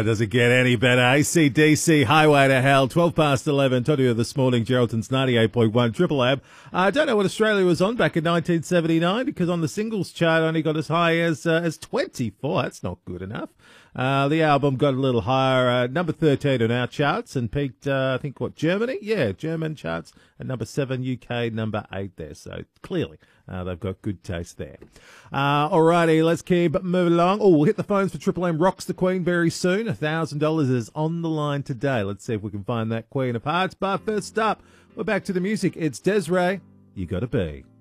Does it get any better? AC/DC, Highway to Hell, 12 past 11. Told you this morning, Geraldton's 98.1 Triple M. I don't know what Australia was on back in 1979 because on the singles chart only got as high as 24. That's not good enough. The album got a little higher, number 13 on our charts and peaked, I think, Germany? Yeah, German charts at number 7, UK number 8 there. So clearly they've got good taste there. Alrighty, let's keep moving along. Oh, we'll hit the phones for Triple M Rocks the Queen very soon. $1,000 is on the line today. Let's see if we can find that Queen of Hearts. But first up, we're back to the music. It's Des'ree, You Gotta Be.